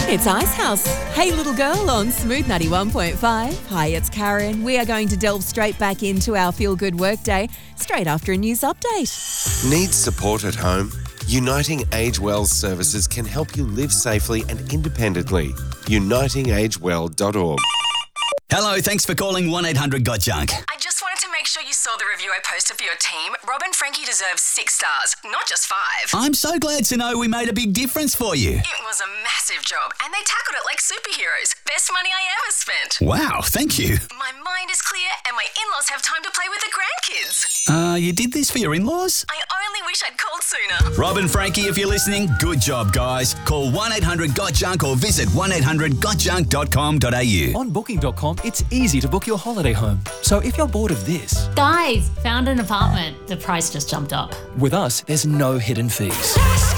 It's Ice House. Hey little girl on Smooth 91.5. Hi, it's Karen. We are going to delve straight back into our Feel Good Workday straight after a news update. Need support at home? Uniting Age Well's services can help you live safely and independently. unitingagewell.org. Hello, thanks for calling 1-800-GOT-JUNK. I just wanted to make sure you saw the review I posted for your team. Rob and Frankie deserve 6 stars, not just 5. I'm so glad to know we made a big difference for you. It was a massive job, and they tackled it like superheroes. Best money I ever spent. Wow, thank you. My mind is clear, and my in-laws have time to play with the grandkids. You did this for your in-laws? I only wish I'd called sooner. Rob and Frankie, if you're listening, good job, guys. Call 1-800-GOT-JUNK or visit 1-800-GOTJUNK.com.au. On Booking.com, it's easy to book your holiday home. So if you're bored of this... Guys, found an apartment. The price just jumped up. With us, there's no hidden fees.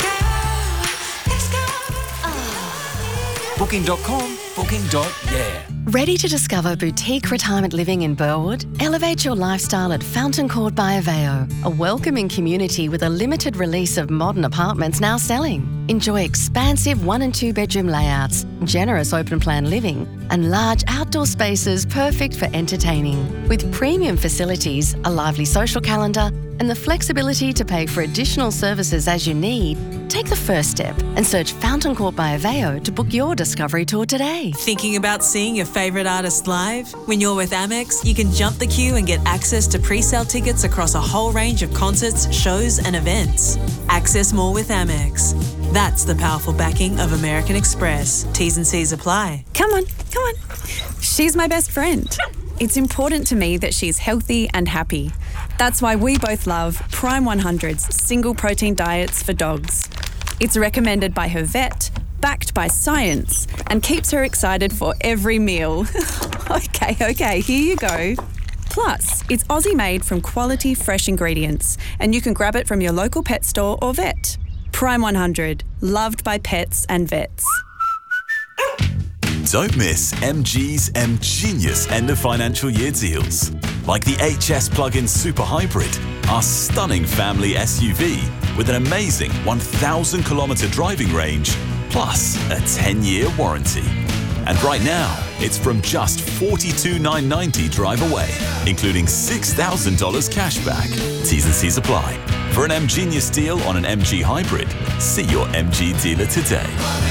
Booking.com, booking.yeah. Ready to discover boutique retirement living in Burwood? Elevate your lifestyle at Fountain Court by Aveo, a welcoming community with a limited release of modern apartments now selling. Enjoy expansive 1 and 2 bedroom layouts, generous open plan living, and large outdoor spaces perfect for entertaining. With premium facilities, a lively social calendar, and the flexibility to pay for additional services as you need, take the first step and search Fountain Court by Aveo to book your discovery tour today. Thinking about seeing your favourite artist live? When you're with Amex, you can jump the queue and get access to pre-sale tickets across a whole range of concerts, shows and events. Access more with Amex. That's the powerful backing of American Express. T's and C's apply. Come on. She's my best friend. It's important to me that she's healthy and happy. That's why we both love Prime 100's single protein diets for dogs. It's recommended by her vet, backed by science, and keeps her excited for every meal. Okay, here you go. Plus, it's Aussie made from quality fresh ingredients, and you can grab it from your local pet store or vet. Prime 100, loved by pets and vets. Don't miss MG's M-Genius end of financial year deals. Like the HS Plug-in Super Hybrid, our stunning family SUV with an amazing 1,000-kilometre driving range, plus a 10-year warranty. And right now, it's from just $42,990 drive away, including $6,000 cash back. T's and C's apply. For an M-Genius deal on an MG Hybrid, see your MG dealer today.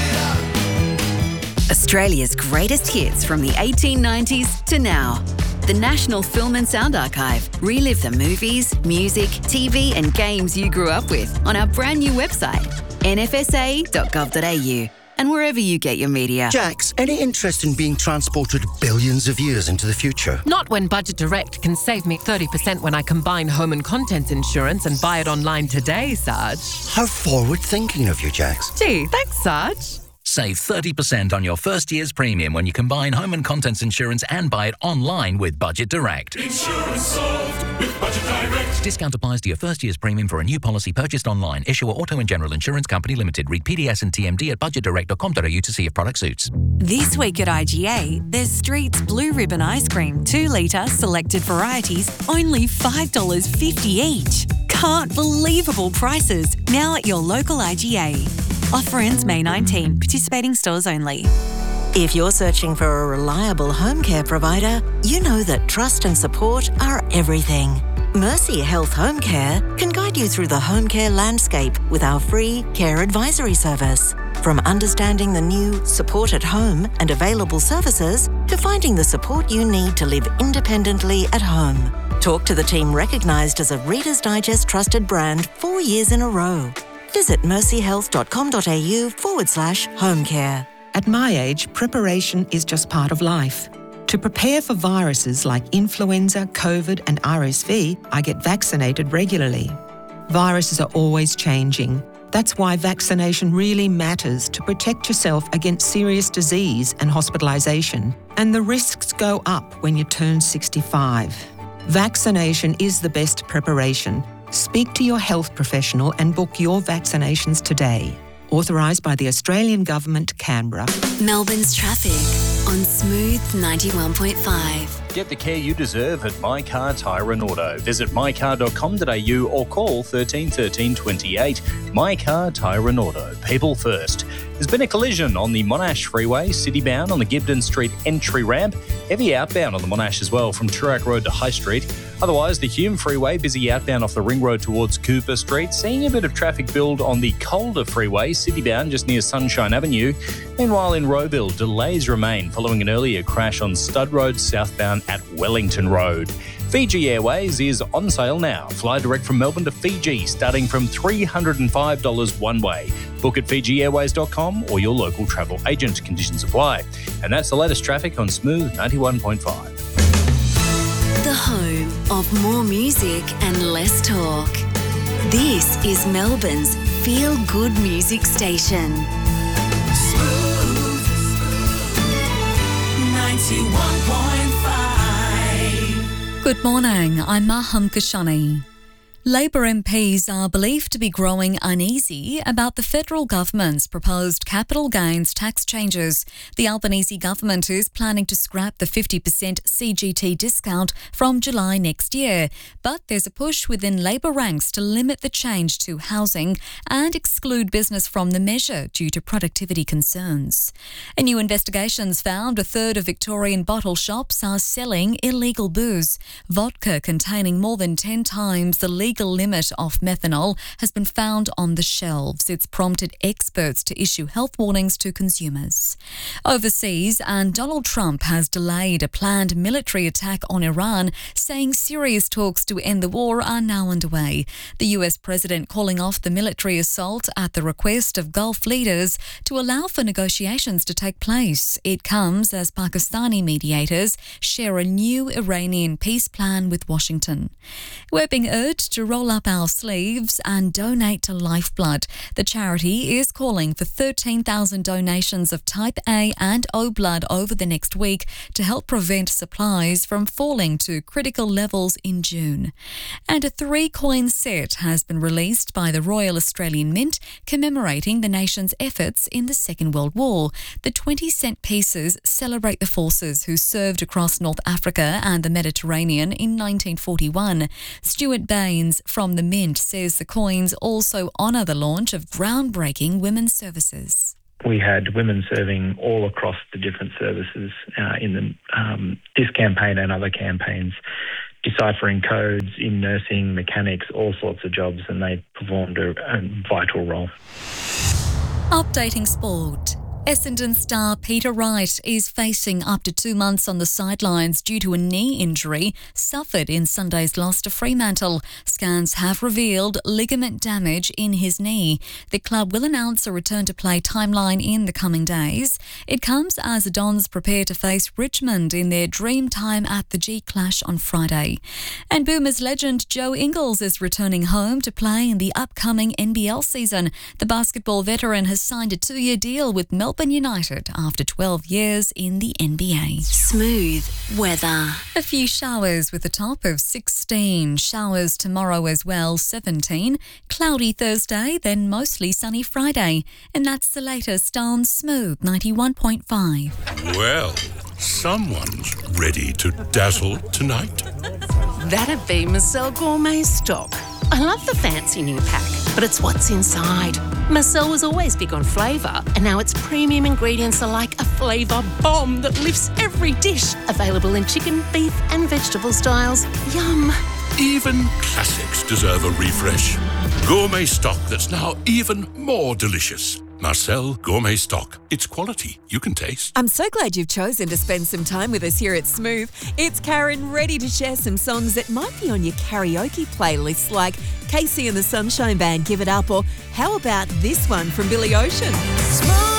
Australia's greatest hits from the 1890s to now. The National Film and Sound Archive. Relive the movies, music, TV and games you grew up with on our brand new website, nfsa.gov.au, and wherever you get your media. Jax, any interest in being transported billions of years into the future? Not when Budget Direct can save me 30% when I combine home and contents insurance and buy it online today, Sarge. How forward-thinking of you, Jax. Gee, thanks, Sarge. Save 30% on your first year's premium when you combine home and contents insurance and buy it online with Budget Direct. Insurance solved with Budget Direct. Discount applies to your first year's premium for a new policy purchased online. Issuer Auto and General Insurance Company Limited. Read PDS and TMD at budgetdirect.com.au to see if product suits. This week at IGA, there's Street's Blue Ribbon Ice Cream, 2 litre, selected varieties, only $5.50 each. Can't believable prices, now at your local IGA. Offer ends May 19, participating stores only. If you're searching for a reliable home care provider, you know that trust and support are everything. Mercy Health Home Care can guide you through the home care landscape with our free care advisory service. From understanding the new support at home and available services to finding the support you need to live independently at home. Talk to the team recognised as a Reader's Digest trusted brand 4 years in a row. Visit mercyhealth.com.au/home care. At my age, preparation is just part of life. To prepare for viruses like influenza, COVID and RSV, I get vaccinated regularly. Viruses are always changing. That's why vaccination really matters to protect yourself against serious disease and hospitalisation. And the risks go up when you turn 65. Vaccination is the best preparation. Speak to your health professional and book your vaccinations today. Authorised by the Australian Government, Canberra. Melbourne's traffic. on Smooth 91.5. Get the care you deserve at My Car Tyre and Auto. Visit mycar.com.au or call 13 13 28. My Car Tyre and Auto. People first. There's been a collision on the Monash Freeway, citybound on the Gibden Street entry ramp. Heavy outbound on the Monash as well from Toorak Road to High Street. Otherwise, the Hume Freeway, busy outbound off the Ring Road towards Cooper Street. Seeing a bit of traffic build on the Calder Freeway, citybound just near Sunshine Avenue. Meanwhile, in Rowville, delays remain following an earlier crash on Stud Road southbound at Wellington Road. Fiji Airways is on sale now. Fly direct from Melbourne to Fiji, starting from $305 one way. Book at FijiAirways.com or your local travel agent. Conditions apply. And that's the latest traffic on Smooth 91.5. The home of more music and less talk. This is Melbourne's feel-good music station. Smooth 91.5. Good morning, I'm Maham Kashani. Labor MPs are believed to be growing uneasy about the federal government's proposed capital gains tax changes. The Albanese government is planning to scrap the 50% CGT discount from July next year, but there's a push within Labor ranks to limit the change to housing and exclude business from the measure due to productivity concerns. A new investigation's found a third of Victorian bottle shops are selling illegal booze. Vodka containing more than 10 times the legal limit of methanol has been found on the shelves. It's prompted experts to issue health warnings to consumers. Overseas, and Donald Trump has delayed a planned military attack on Iran, saying serious talks to end the war are now underway. The US president calling off the military assault at the request of Gulf leaders to allow for negotiations to take place. It comes as Pakistani mediators share a new Iranian peace plan with Washington. We're being urged to roll up our sleeves and donate to Lifeblood. The charity is calling for 13,000 donations of type A and O blood over the next week to help prevent supplies from falling to critical levels in June. And a 3-coin set has been released by the Royal Australian Mint commemorating the nation's efforts in the Second World War. The 20-cent pieces celebrate the forces who served across North Africa and the Mediterranean in 1941. Stuart Baines from the Mint says the coins also honour the launch of groundbreaking women's services. We had women serving all across the different services in this campaign and other campaigns, deciphering codes in nursing, mechanics, all sorts of jobs, and they performed a vital role. Updating sport. Essendon star Peter Wright is facing up to 2 months on the sidelines due to a knee injury suffered in Sunday's loss to Fremantle. Scans have revealed ligament damage in his knee. The club will announce a return to play timeline in the coming days. It comes as the Dons prepare to face Richmond in their dream time at the G Clash on Friday. And Boomers legend Joe Ingles is returning home to play in the upcoming NBL season. The basketball veteran has signed a 2-year deal with Melbourne United after 12 years in the NBA. Smooth weather. A few showers with a top of 16. Showers tomorrow as well, 17. Cloudy Thursday, then mostly sunny Friday. And that's the latest on Smooth 91.5. Well, someone's ready to dazzle tonight. That'd be Marcel Gourmet Stock. I love the fancy new pack, but it's what's inside. Marcel was always big on flavour, and now its premium ingredients are like a flavour bomb that lifts every dish. Available in chicken, beef and vegetable styles. Yum! Even classics deserve a refresh. Gourmet Stock that's now even more delicious. Marcel Gourmet Stock. It's quality you can taste. I'm so glad you've chosen to spend some time with us here at Smooth. It's Karen, ready to share some songs that might be on your karaoke playlist, like Casey and the Sunshine Band, Give It Up, or how about this one from Billy Ocean? Smooth.